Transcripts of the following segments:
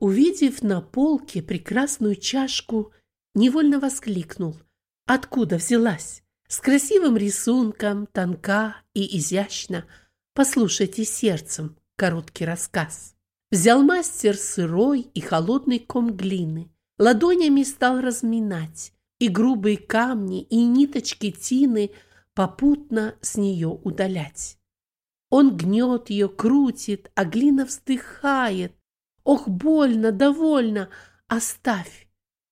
увидев на полке прекрасную чашку, невольно воскликнул: откуда взялась? С красивым рисунком, тонка и изящна. Послушайте сердцем короткий рассказ. Взял мастер сырой и холодный ком глины, ладонями стал разминать, и грубые камни, и ниточки тины попутно с нее удалять. Он гнет ее, крутит, а глина вздыхает. Ох, больно, довольно, оставь.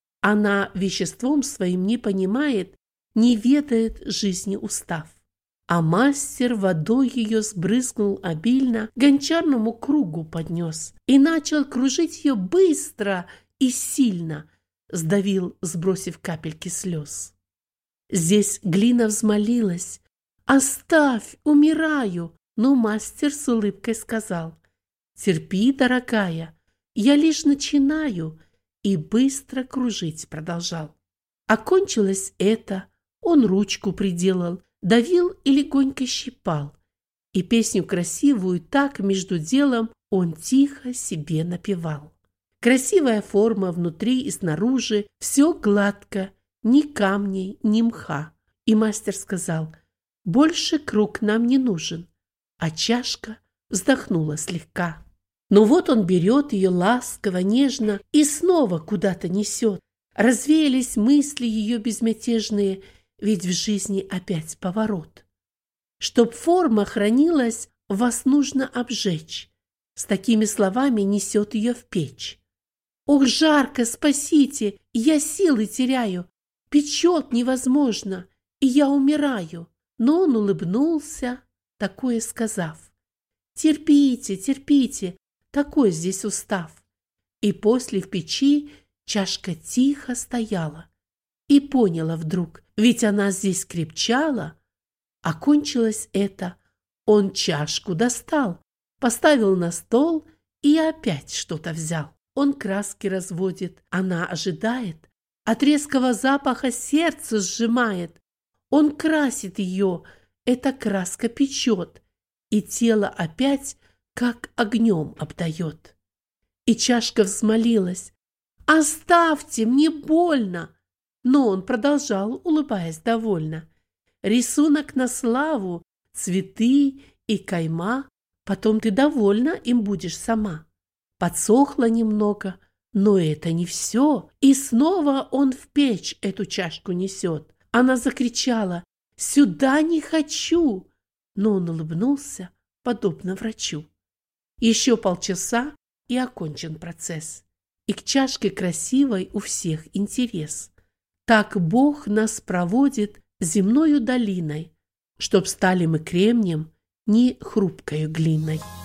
Она веществом своим не понимает, не ведает жизни устав. А мастер водой ее сбрызнул обильно, гончарному кругу поднес и начал кружить ее быстро и сильно, сдавил, сбросив капельки слез. Здесь глина взмолилась: оставь, умираю. Но мастер с улыбкой сказал: терпи, дорогая, я лишь начинаю, и быстро кружить продолжал. Окончилось это, он ручку приделал, давил и легонько щипал, и песню красивую так между делом он тихо себе напевал. Красивая форма внутри и снаружи, все гладко, ни камней, ни мха. И мастер сказал: больше круг нам не нужен. А чашка вздохнула слегка. Но вот он берет ее ласково, нежно и снова куда-то несет. Развеялись мысли ее безмятежные, ведь в жизни опять поворот. Чтоб форма хранилась, вас нужно обжечь. С такими словами несет ее в печь. Ох, жарко, спасите, я силы теряю, печет невозможно, и я умираю. Но он улыбнулся, такое сказав: терпите, терпите, такой здесь устав. И после в печи чашка тихо стояла. И поняла вдруг, ведь она здесь крепчала. Окончилось это, он чашку достал, поставил на стол и опять что-то взял. Он краски разводит, она ожидает, от резкого запаха сердце сжимает. Он красит ее, эта краска печет, и тело опять как огнем обдает. И чашка взмолилась: оставьте, мне больно. Но он продолжал, улыбаясь довольно. Рисунок на славу, цветы и кайма, потом ты довольна им будешь сама. Подсохло немного, но это не все. И снова он в печь эту чашку несет. Она закричала: сюда не хочу. Но он улыбнулся, подобно врачу. Еще полчаса, и окончен процесс. И к чашке красивой у всех интерес. Так Бог нас проводит земною долиной, чтоб стали мы кремнем, не хрупкою глиной.